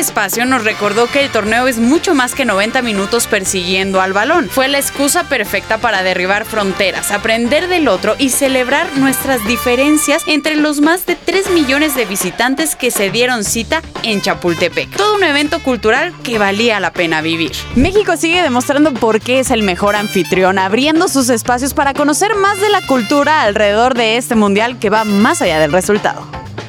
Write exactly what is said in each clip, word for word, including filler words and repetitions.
espacio nos recordó que el torneo es mucho más que noventa minutos persiguiendo al balón. Fue la excusa perfecta para derribar fronteras, aprender del otro y celebrar nuestras diferencias entre los más de tres millones de visitantes que se dieron cita en Chapultepec. Todo un evento cultural que valía la pena vivir. México sigue demostrando por qué es el mejor anfitrión, abriendo sus espacios para conocer más de la cultura alrededor de este mundial que va más allá del resultado.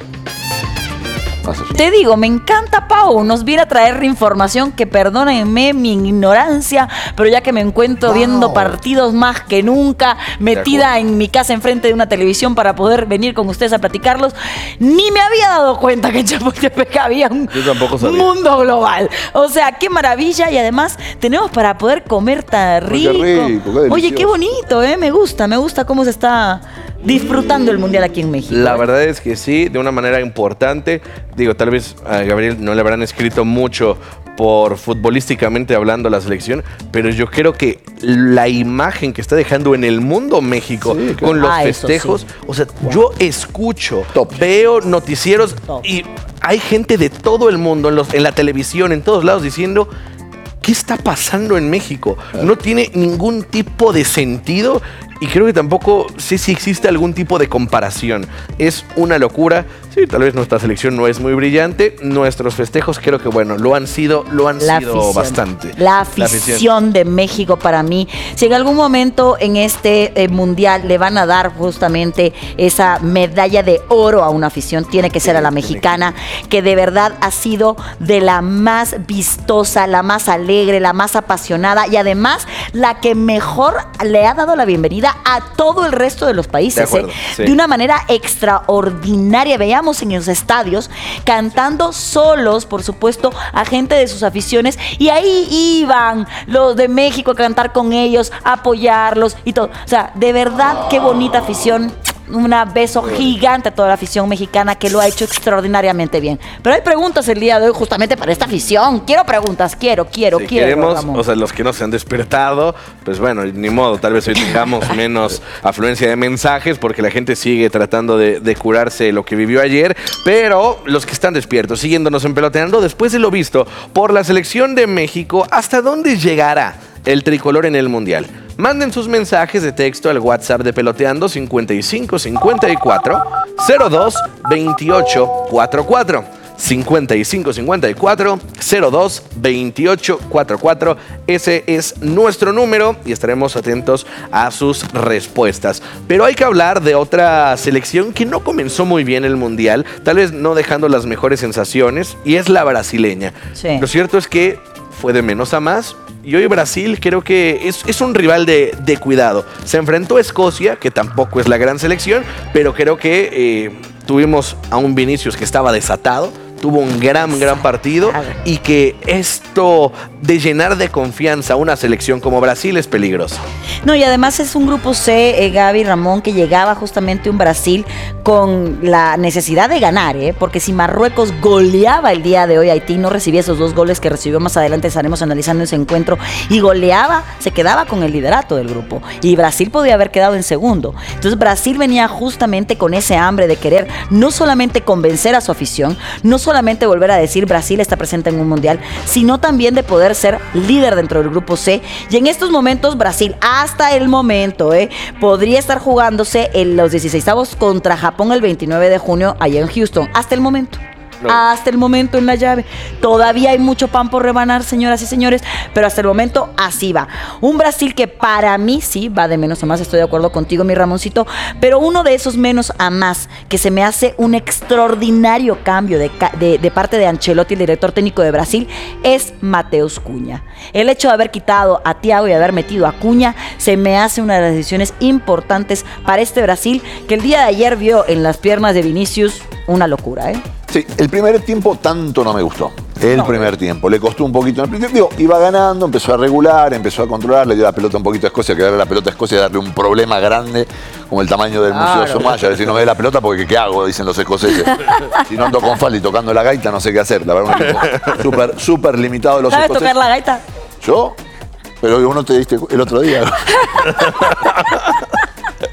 Te digo, me encanta Pau, nos viene a traer información que, perdónenme mi ignorancia, pero ya que me encuentro wow. viendo partidos más que nunca, metida en mi casa enfrente de una televisión para poder venir con ustedes a platicarlos, ni me había dado cuenta que en Chapultepec había un mundo global. O sea, qué maravilla, y además tenemos para poder comer tan rico. Qué rico, qué Oye, qué bonito, ¿eh? Me gusta, me gusta cómo se está disfrutando el mundial aquí en México. La verdad es que sí, de una manera importante. Digo, tal vez a Gabriel no le habrán escrito mucho por futbolísticamente hablando la selección, pero yo creo que la imagen que está dejando en el mundo México sí, claro. con los ah, festejos, sí. o sea, wow. yo escucho, Top. veo noticieros Top. y hay gente de todo el mundo en, los, en la televisión, en todos lados diciendo: ¿qué está pasando en México? Claro. No tiene ningún tipo de sentido. Y creo que tampoco sé si existe algún tipo de comparación. Es una locura. Sí, tal vez nuestra selección no es muy brillante. Nuestros festejos creo que, bueno, lo han sido, lo han la sido afición. bastante. La afición, la afición de México para mí. Si en algún momento en este eh, mundial le van a dar justamente esa medalla de oro a una afición, tiene que ser a la mexicana, que de verdad ha sido de la más vistosa, la más alegre, la más apasionada y además la que mejor le ha dado la bienvenida a todo el resto de los países, de, acuerdo, ¿eh? sí. de una manera extraordinaria. Veíamos en los estadios cantando solos, por supuesto, a gente de sus aficiones, y ahí iban los de México a cantar con ellos, a apoyarlos y todo. O sea, de verdad, qué bonita afición. Un beso gigante a toda la afición mexicana que lo ha hecho extraordinariamente bien. Pero hay preguntas el día de hoy justamente para esta afición. Quiero preguntas, quiero, quiero, si quiero. Queremos, Ramón. o sea, los que no se han despertado, pues bueno, ni modo, tal vez hoy tengamos menos afluencia de mensajes porque la gente sigue tratando de, de curarse lo que vivió ayer, pero los que están despiertos, siguiéndonos en Peloteando, después de lo visto por la selección de México, ¿hasta dónde llegará el tricolor en el mundial? Manden sus mensajes de texto al WhatsApp de Peloteando cincuenta y cinco cincuenta y cuatro cero dos veintiocho cuarenta y cuatro. cincuenta y cinco cincuenta y cuatro cero dos veintiocho cuarenta y cuatro. Ese es nuestro número y estaremos atentos a sus respuestas. Pero hay que hablar de otra selección que no comenzó muy bien el mundial, tal vez no dejando las mejores sensaciones, y es la brasileña. Sí. Lo cierto es que fue de menos a más. Y hoy Brasil creo que es, es un rival de, de cuidado. Se enfrentó a Escocia, que tampoco es la gran selección, pero creo que eh, tuvimos a un Vinicius que estaba desatado. Tuvo un gran, gran partido, y que esto de llenar de confianza a una selección como Brasil es peligroso. No, y además es un grupo C, eh, Gaby, Ramón, que llegaba justamente un Brasil con la necesidad de ganar, ¿eh? Porque si Marruecos goleaba el día de hoy a Haití, no recibía esos dos goles que recibió más adelante, estaremos analizando ese encuentro, y goleaba, se quedaba con el liderato del grupo, y Brasil podía haber quedado en segundo. Entonces Brasil venía justamente con ese hambre de querer no solamente convencer a su afición, no solamente solamente volver a decir Brasil está presente en un mundial, sino también de poder ser líder dentro del grupo C. Y en estos momentos Brasil, hasta el momento, eh, podría estar jugándose en los dieciseisavos contra Japón el veintinueve de junio allá en Houston. Hasta el momento. No. Hasta el momento en la llave. Todavía hay mucho pan por rebanar, señoras y señores, pero hasta el momento así va. Un Brasil que para mí sí va de menos a más, estoy de acuerdo contigo, mi Ramoncito, pero uno de esos menos a más que se me hace un extraordinario cambio de, de, de parte de Ancelotti, el director técnico de Brasil, es Matheus Cunha. El hecho de haber quitado a Thiago y haber metido a Cunha se me hace una de las decisiones importantes para este Brasil, que el día de ayer vio en las piernas de Vinicius una locura, ¿eh? Sí, el primer tiempo tanto no me gustó. El no, primer tiempo. Le costó un poquito. Digo, iba ganando, empezó a regular, empezó a controlar, le dio la pelota un poquito a Escocia, que darle la pelota a Escocia y darle un problema grande, como el tamaño del claro, Museo Somaya. Decir, no me dé la pelota porque ¿qué hago? Dicen los escoceses. Si no ando con falda y tocando la gaita, no sé qué hacer. La verdad, un equipo súper, súper limitado de los ¿Sabes escoceses. tocar la gaita? ¿Yo? Pero uno te diste el otro día.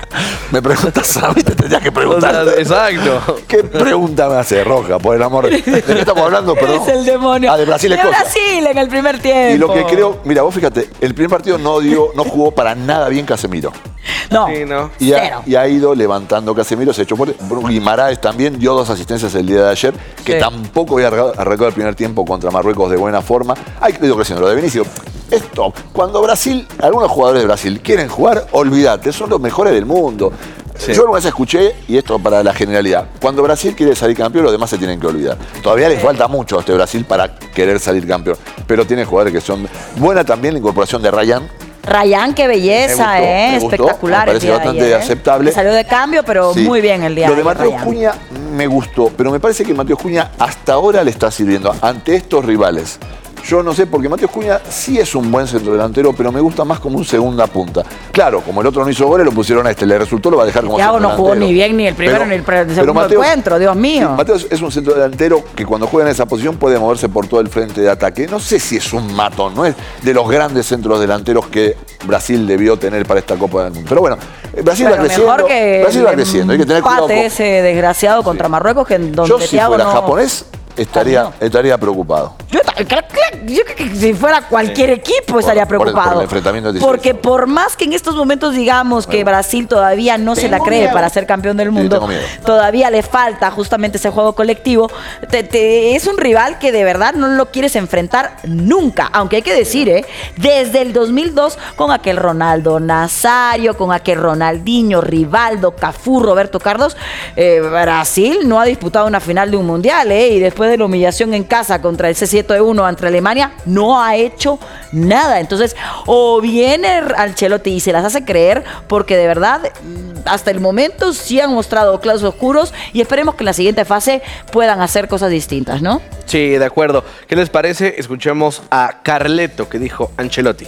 Me preguntas a mí, te tendrías que preguntar. O sea, exacto. ¿Qué pregunta me hace, Roja? Por el amor de... ¿De qué estamos hablando? Perdón. Es el demonio. Ah, de Brasil es De cosa. Brasil en el primer tiempo. Y lo que creo... Mira, vos fíjate, el primer partido no dio, no jugó para nada bien Casemiro. No, Sí, no. Y cero. ha, y ha ido levantando Casemiro, se ha hecho fuerte. Bruno Guimaraes también dio dos asistencias el día de ayer, que Sí. tampoco había arrancado, arrancado el primer tiempo contra Marruecos de buena forma. Ha ido creciendo. Lo de Vinicius, esto, cuando Brasil, algunos jugadores de Brasil quieren jugar, olvídate, son los mejores del mundo. Sí. Yo alguna vez escuché, y esto para la generalidad, cuando Brasil quiere salir campeón, los demás se tienen que olvidar. Todavía les falta mucho a este Brasil para querer salir campeón, pero tiene jugadores que son... Buena también la incorporación de Ryan. Ryan, qué belleza, Me gustó, ¿eh? me gustó, Espectacular. me parece el día de bastante ayer, ¿eh? aceptable. Salió de cambio, pero Sí. muy bien el día Lo de ayer, Mateo Ryan. Cunha me gustó, pero me parece que Mateo Cunha hasta ahora le está sirviendo ante estos rivales. Yo no sé, porque Mateo Cunha sí es un buen centrodelantero, pero me gusta más como un segunda punta. Claro, como el otro no hizo goles, lo pusieron a este, le resultó, lo va a dejar como Thiago no jugó centrodelantero. ni bien ni el primero Pero- ni el, pre- el pero segundo Mateo- encuentro, Dios mío. Sí, Mateo es un centrodelantero que cuando juega en esa posición puede moverse por todo el frente de ataque. No sé si es un matón, no es de los grandes centros delanteros que Brasil debió tener para esta Copa del Mundo. Pero bueno, eh, Brasil Pero va creciendo. mejor que Brasil va el creciendo, hay que tener cuidado. empate con- ese desgraciado contra Marruecos, que en donde Yo si Thiago fuera no... japonés estaría, no. estaría preocupado. Yo, ta- cla- cla- yo creo que si fuera cualquier equipo estaría Por- por el- preocupado. por el enfrentamiento de Porque selección. por más que en estos momentos digamos que Bueno. Brasil todavía no se la Tengo cree miedo. para ser campeón del Sí, mundo, tengo miedo. todavía le falta justamente ese juego colectivo. Te- te- es un rival que de verdad no lo quieres enfrentar nunca. Aunque hay que decir, ¿eh? Desde el dos mil dos con aquel Ronaldo Nazario, con aquel Ronaldinho, Rivaldo, Cafú, Roberto Carlos, eh, Brasil no ha disputado una final de un mundial, ¿eh? Y después de la humillación en casa contra el C siete uno ante Alemania, no ha hecho nada. Entonces, o viene Ancelotti y se las hace creer, porque de verdad, hasta el momento sí han mostrado claros oscuros y esperemos que en la siguiente fase puedan hacer cosas distintas, ¿no? Sí, de acuerdo. ¿Qué les parece? Escuchemos a Carleto, que dijo Ancelotti.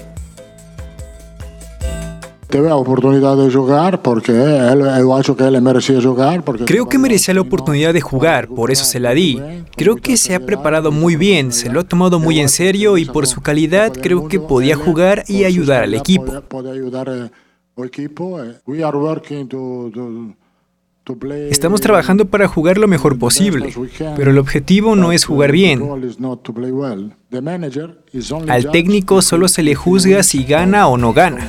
Teve a oportunidad de jugar porque él, eu acho que él merecía jugar. Porque Creo que merecía la oportunidad de jugar, por eso se la di. Creo que se ha preparado muy bien, se lo ha tomado muy en serio y por su calidad creo que podía jugar y ayudar al equipo. Puede ayudar al equipo. We are working to, to, to play. Estamos trabajando para jugar lo mejor posible, pero el objetivo no es jugar bien. Al técnico solo se le juzga si gana o no gana.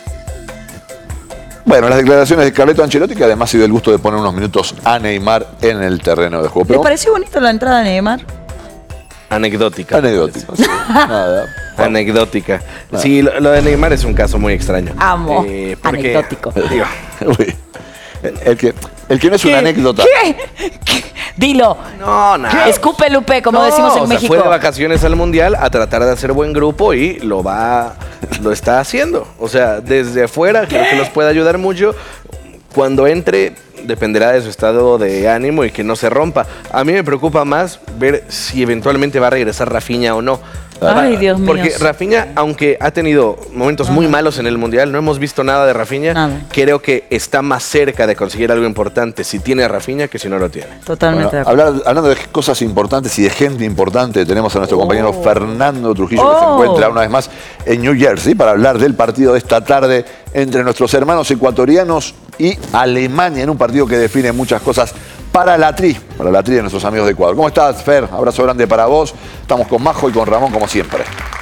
Bueno, las declaraciones de Carleto Ancelotti, que además se dio el gusto de poner unos minutos a Neymar en el terreno de juego. ¿Les Pero pareció bonito la entrada de Neymar? Anecdótica. anecdótico. Sí, nada. Anecdótica. Sí, lo, lo de Neymar es un caso muy extraño. Amo. Eh, porque, Anecdótico. digo, Uy, el, que, el que no es una anécdota. ¿Qué? ¿Qué? Dilo. no, nada. Escupe, Lupe, como No, decimos en o sea, México. fue de vacaciones al Mundial a tratar de hacer buen grupo y lo va, lo está haciendo. O sea, desde afuera creo que los puede ayudar mucho. Cuando entre, dependerá de su estado de ánimo y que no se rompa. A mí me preocupa más ver si eventualmente va a regresar Rafinha o no. Ay, Dios mío. Porque Rafinha, aunque ha tenido momentos muy malos en el Mundial, no hemos visto nada de Rafinha. Nada. Creo que está más cerca de conseguir algo importante si tiene a Rafinha que si no lo tiene. Totalmente Bueno, de acuerdo. hablar- hablando de cosas importantes y de gente importante, tenemos a nuestro compañero Fernando Trujillo, que se Oh. encuentra una vez más en New Jersey para hablar del partido de esta tarde entre nuestros hermanos ecuatorianos y Alemania, en un partido que define muchas cosas para la tri, para la tri de nuestros amigos de Ecuador. ¿Cómo estás, Fer? Abrazo grande para vos. Estamos con Majo y con Ramón, como siempre.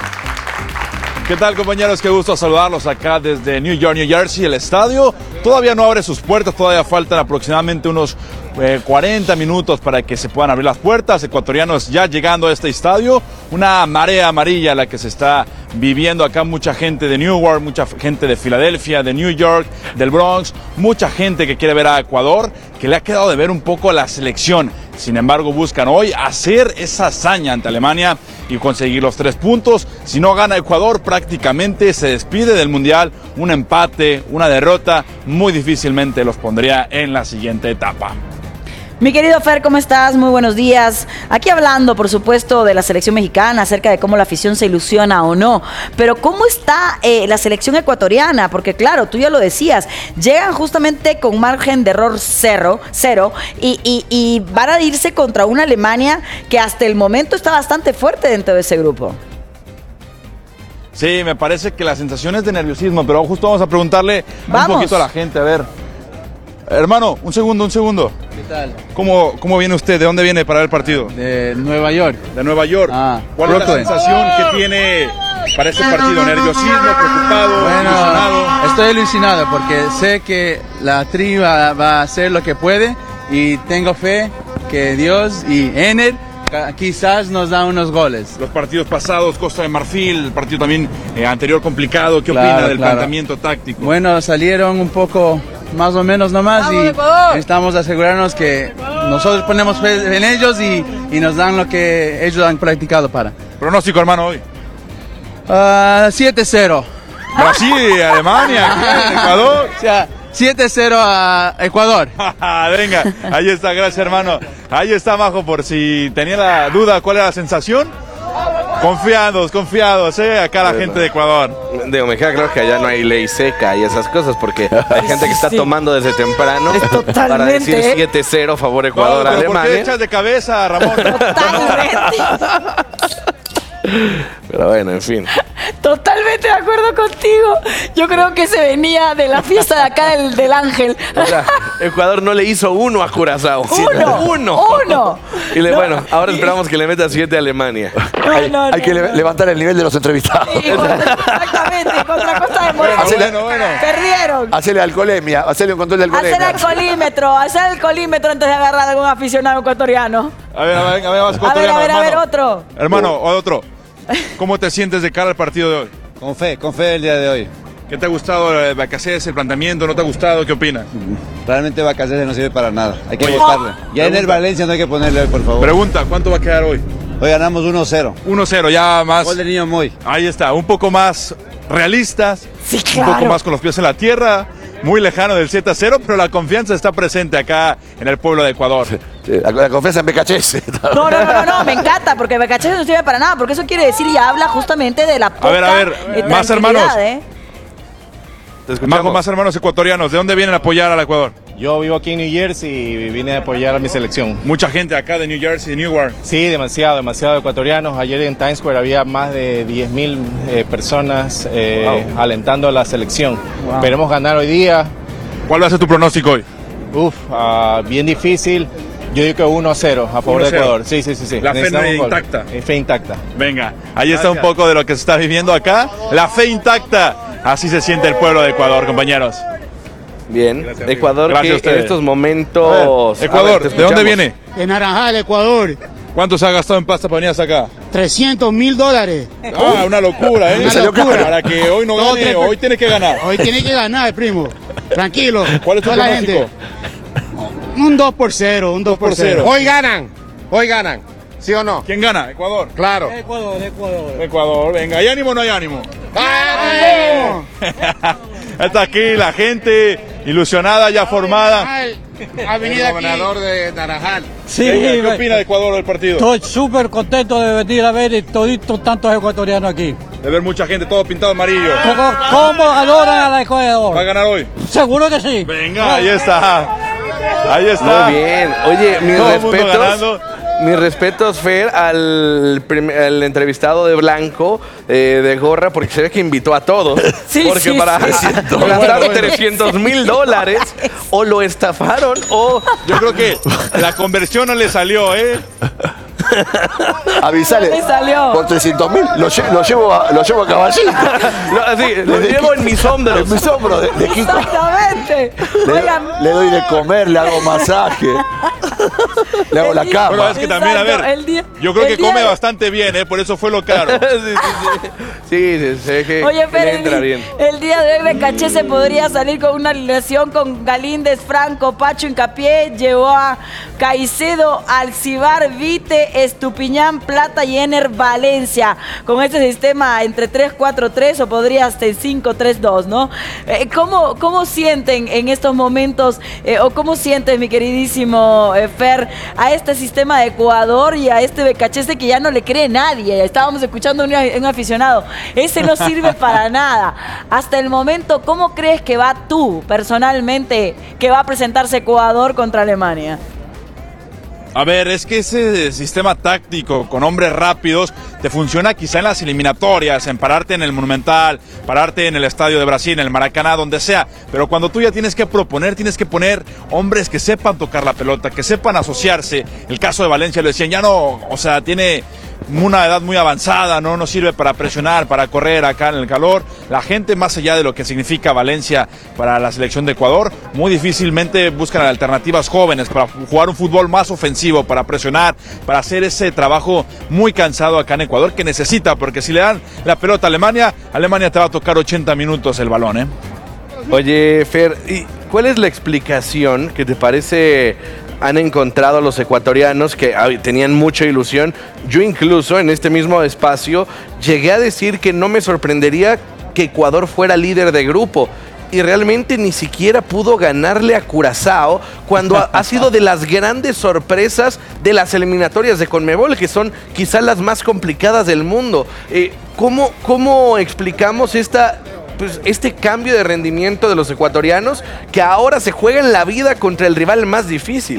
¿Qué tal, compañeros? Qué gusto saludarlos acá desde New York, New Jersey. El estadio todavía no abre sus puertas, todavía faltan aproximadamente unos eh, cuarenta minutos para que se puedan abrir las puertas. Ecuatorianos ya llegando a este estadio, una marea amarilla la que se está viviendo acá, mucha gente de Newark, mucha gente de Filadelfia, de New York, del Bronx, mucha gente que quiere ver a Ecuador, que le ha quedado de ver un poco la selección. Sin embargo, buscan hoy hacer esa hazaña ante Alemania y conseguir los tres puntos. Si no gana Ecuador, prácticamente se despide del Mundial. Un empate, una derrota, muy difícilmente los pondría en la siguiente etapa. Mi querido Fer, ¿cómo estás? Muy buenos días. Aquí hablando, por supuesto, de la selección mexicana, acerca de cómo la afición se ilusiona o no. Pero ¿cómo está eh, la selección ecuatoriana? Porque claro, tú ya lo decías, llegan justamente con margen de error cero, cero y, y, y van a irse contra una Alemania que hasta el momento está bastante fuerte dentro de ese grupo. Sí, me parece que la sensación es de nerviosismo, pero justo vamos a preguntarle Vamos. un poquito a la gente, a ver. Hermano, un segundo, un segundo. ¿Qué tal? ¿Cómo, ¿Cómo viene usted? ¿De dónde viene para el partido? De Nueva York. De Nueva York. Ah, ¿Cuál es la Brooklyn. sensación que tiene para este partido? ¿Nerviosismo, preocupado, Bueno, ilusionado? estoy ilusionado porque sé que la tri va, va a hacer lo que puede y tengo fe que Dios y Ener ca- quizás nos da unos goles. Los partidos pasados, Costa de Marfil, el partido también eh, anterior complicado. ¿Qué Claro, opina del claro. planteamiento táctico? Bueno, salieron un poco más o menos nomás y necesitamos asegurarnos que nosotros ponemos fe en ellos y, y nos dan lo que ellos han practicado para. Pronóstico, hermano, hoy. Ah, siete cero. Brasil, Alemania, Ecuador. O sea, siete cero a Ecuador. Venga, ahí está, gracias, hermano. Ahí está, Majo, por si tenía la duda cuál era la sensación. Confiados, confiados, ¿eh? Acá la gente de Ecuador. Digo, me queda claro que allá no hay ley seca y esas cosas, porque hay gente que está sí. tomando desde temprano Es para totalmente, decir ¿eh? siete cero favor No, Ecuador pero ¿por qué Alemania. echas de cabeza, Ramón? Totalmente. Pero bueno, en fin. Totalmente de acuerdo contigo. Yo creo que se venía de la fiesta de acá del, del Ángel. O sea, Ecuador no le hizo uno a Curazao. Uno, uno. uno. Y le, No, bueno, ahora y- esperamos que le meta siete a Alemania. No, Hay, no, hay no, que le- no. levantar el nivel de los entrevistados. Sí, contra- exactamente, contra Costa de Marfil. Hacele- Bueno, bueno. Perdieron. Hacele alcoholemia, hacele un control de Hacer alcoholemia. alcoholímetro, hacer alcoholímetro antes de agarrar a algún aficionado ecuatoriano. A ver, a ver, a ver, más A ver, a ver, a ver, hermano. otro. Hermano, otro. ¿Cómo te sientes de cara al partido de hoy? Con fe, con fe el día de hoy. ¿Qué te ha gustado el Bacacés, el planteamiento? ¿No te ha gustado? ¿Qué opinas? Realmente Bacacés no sirve para nada. Hay que Oye, votarle. Ya en el pregunta. Valencia no hay que ponerle hoy, por favor. Pregunta, ¿cuánto va a quedar hoy? Hoy ganamos uno cero. uno cero, ya más. Gol de Niño Moy. Ahí está, un poco más realistas, Sí, un claro. poco más con los pies en la tierra, muy lejano del siete a cero, pero la confianza está presente acá en el pueblo de Ecuador. Sí, La, la confianza en Becachese. No, no, no, no, no, me encanta, porque Becachese no sirve para nada, porque eso quiere decir y habla justamente de la poca A ver, a ver, eh, más tranquilidad, hermanos. ¿eh? Te escuchamos. Majo, más hermanos ecuatorianos, ¿de dónde vienen a apoyar al Ecuador? Yo vivo aquí en New Jersey y vine a apoyar a mi selección. Mucha gente acá de New Jersey, Newark. Sí, demasiado, demasiado ecuatorianos. Ayer en Times Square había más de diez mil eh, personas eh, alentando a la selección. Esperemos ganar hoy día. ¿Cuál va a ser tu pronóstico hoy? Uf, ah, bien difícil. Yo digo que uno a cero a favor uno a de cero. Ecuador. Sí, sí, sí. sí. La fe Necesitamos un gol. intacta. Eh, Fe intacta. Venga, ahí está un poco de lo que se está viviendo acá. La fe intacta. Así se siente el pueblo de Ecuador, compañeros. Bien. Ecuador Gracias a que en ustedes. estos momentos... Ecuador, A ver, te ¿de dónde escuchamos. viene? De Naranjal, Ecuador, ¿Cuánto se ha gastado en pasta para venir hasta acá? trescientos mil dólares. Ah, una locura, ¿eh? Una Salió locura. caro. Para que hoy no Dos, gane, tres- hoy tiene que ganar. Hoy tiene que ganar, primo. Tranquilo. ¿Cuál es tu Toda la pronóstico? gente. Un dos por cero, un dos por cero. Hoy ganan, hoy ganan, ¿sí o no? ¿Quién gana? Ecuador. Claro. Ecuador, Ecuador. Ecuador, venga. ¿Hay ánimo o no hay ánimo? Está aquí la gente ilusionada, ya formada. Avenida aquí. de Naranjal. Sí, Venga, ¿qué opina de Ecuador del partido? estoy súper contento de venir a ver toditos tantos ecuatorianos aquí. De ver mucha gente, todo pintado amarillo. ¿Cómo, cómo adoran a la ¿Va a Ecuador? ganar hoy? Seguro que sí. Venga, ahí está. Ahí está. Muy bien. Oye, mis Todo el mundo respetos. ganando. Mis respetos, Fer, al, prim- al entrevistado de Blanco, eh, de gorra, porque se ve que invitó a todos. Sí, porque sí, para sí. gastar Bueno, bueno. trescientos mil dólares, o lo estafaron, o... Yo creo que la conversión no le salió, ¿eh? Avisale. ¿Dónde salió? Por trescientos mil lo, lle- lo llevo a, lo llevo a caballito. No, así, lo llevo en mis hombros. En mis hombros de, de Kiko. Exactamente. Le, Oigan, le doy de comer, le hago masaje. Le hago la El día- Bueno, cama. es que también, a ver, Exacto, el día- yo creo el que día come de- bastante bien, ¿eh? Por eso fue lo caro. Sí, sí, sí. Sí, sí, se ve que, Oye, que pero le el, entra di- bien. el día de hoy Becaché se podría salir con una alineación con Galíndez, Franco, Pacho Hincapié, llevó a Caicedo, Alcibar, Vite, Estupiñán, Plata y Ener Valencia. Con este sistema entre tres cuatro tres o podría hasta el cinco tres dos, ¿no? Eh, ¿cómo, ¿Cómo sienten en estos momentos, eh, o cómo sientes, mi queridísimo eh, Fer, a este sistema de Ecuador y a este Becachese que ya no le cree nadie? Estábamos escuchando a un, un aficionado. Ese no sirve para nada. Hasta el momento, ¿cómo crees que va tú, personalmente, que va a presentarse Ecuador contra Alemania? A ver, es que ese sistema táctico con hombres rápidos te funciona quizá en las eliminatorias, en pararte en el Monumental, pararte en el Estadio de Brasil, en el Maracaná, donde sea. Pero cuando tú ya tienes que proponer, tienes que poner hombres que sepan tocar la pelota, que sepan asociarse. El caso de Valencia lo decían, ya no, o sea, tiene una edad muy avanzada, no nos sirve para presionar, para correr acá en el calor. La gente, más allá de lo que significa Valencia para la selección de Ecuador, muy difícilmente buscan alternativas jóvenes para jugar un fútbol más ofensivo, para presionar, para hacer ese trabajo muy cansado acá en Ecuador que necesita, porque si le dan la pelota a Alemania, Alemania te va a tocar ochenta minutos el balón, ¿eh? Oye, Fer, ¿y cuál es la explicación que te parece han encontrado los ecuatorianos que ay, tenían mucha ilusión? Yo incluso en este mismo espacio llegué a decir que no me sorprendería que Ecuador fuera líder de grupo. Y realmente ni siquiera pudo ganarle a Curazao cuando ha, ha sido de las grandes sorpresas de las eliminatorias de Conmebol, que son quizás las más complicadas del mundo. Eh, ¿cómo, ¿Cómo explicamos esta, pues, este cambio de rendimiento de los ecuatorianos que ahora se juegan la vida contra el rival más difícil?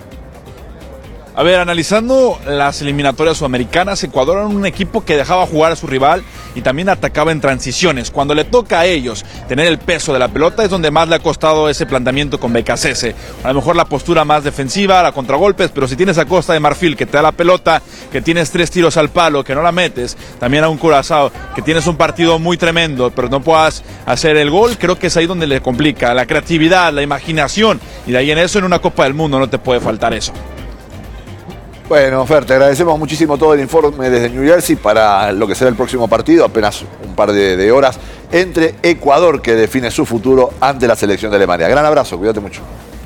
A ver, analizando las eliminatorias sudamericanas, Ecuador era un equipo que dejaba jugar a su rival y también atacaba en transiciones. Cuando le toca a ellos tener el peso de la pelota es donde más le ha costado ese planteamiento con B K C S. A lo mejor la postura más defensiva, la contragolpes, pero si tienes a Costa de Marfil que te da la pelota, que tienes tres tiros al palo, que no la metes, también a un Curazao, que tienes un partido muy tremendo, pero no puedas hacer el gol, creo que es ahí donde le complica. La creatividad, la imaginación, y de ahí en eso, en una Copa del Mundo no te puede faltar eso. Bueno, Fer, te agradecemos muchísimo todo el informe desde New Jersey para lo que será el próximo partido, apenas un par de, de horas, entre Ecuador, que define su futuro ante la selección de Alemania. Gran abrazo, cuídate mucho.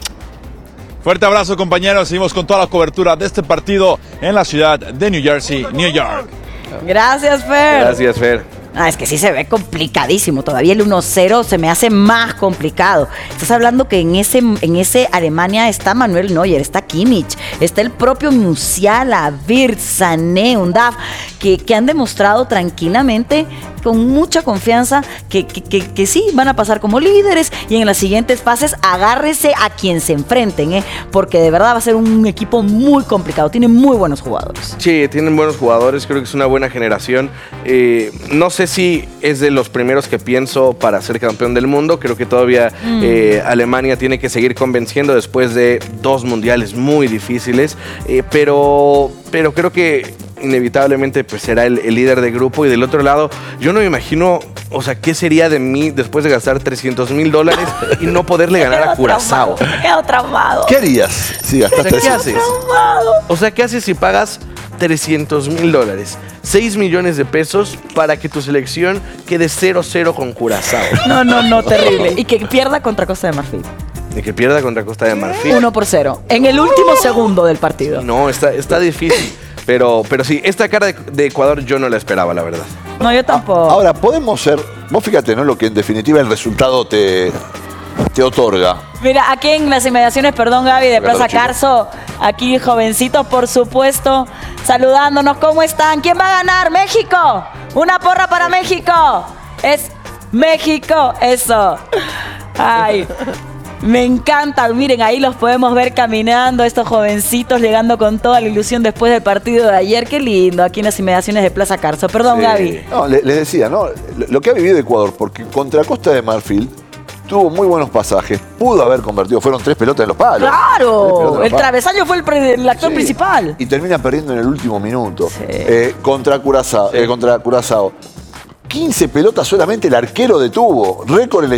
Fuerte abrazo, compañeros. Seguimos con toda la cobertura de este partido en la ciudad de New Jersey, New York. Gracias, Fer. Gracias, Fer. Ah, es que sí se ve complicadísimo. Todavía el uno cero se me hace más complicado. Estás hablando que en ese, en ese Alemania está Manuel Neuer, está Kimmich, está el propio Musiala, Wirtz, Sané, Undav, que, que han demostrado tranquilamente, con mucha confianza, que, que, que, que sí van a pasar como líderes y en las siguientes fases agárrese a quien se enfrenten, ¿eh? Porque de verdad va a ser un equipo muy complicado. Tiene muy buenos jugadores. Sí, tienen buenos jugadores. Creo que es una buena generación. Eh, no sé si es de los primeros que pienso para ser campeón del mundo. Creo que todavía mm. eh, Alemania tiene que seguir convenciendo después de dos mundiales muy difíciles. Eh, pero, pero creo que inevitablemente pues será el, el líder de grupo. Y del otro lado, yo no me imagino, o sea, ¿qué sería de mí después de gastar trescientos mil dólares y no poderle ganar a Curazao? Me quedo traumado. ¿Qué harías si gastaste? O sea, ¿qué haces? O sea, ¿qué haces si pagas trescientos mil dólares? seis millones de pesos para que tu selección quede cero cero con Curazao. No, no, no, terrible. Y que pierda contra Costa de Marfil. Y que pierda contra Costa de Marfil. uno por cero. En el último segundo del partido. No, está, está difícil. Pero, pero sí, esta cara de, de Ecuador yo no la esperaba, la verdad. No, yo tampoco. Ahora, podemos ser... Vos fíjate, ¿no? Lo que en definitiva el resultado te, te otorga. Mira, aquí en las inmediaciones, perdón, Gaby, de Plaza Carso, aquí jovencitos, por supuesto, saludándonos. ¿Cómo están? ¿Quién va a ganar? ¡México! ¡Una porra para México! Es México, eso. Ay, me encanta. Miren, ahí los podemos ver caminando, estos jovencitos llegando con toda la ilusión después del partido de ayer. Qué lindo, aquí en las inmediaciones de Plaza Carso. Perdón, Sí. Gaby. No, les decía, ¿no? Lo que ha vivido Ecuador, porque contra Costa de Marfil tuvo muy buenos pasajes, pudo haber convertido, fueron tres pelotas en los palos. ¡Claro! El travesaño fue el, pre- el actor Sí. principal. Y termina perdiendo en el último minuto. Sí. Eh, contra Curazao, eh, contra Curazao. quince pelotas solamente el arquero detuvo. Récord en la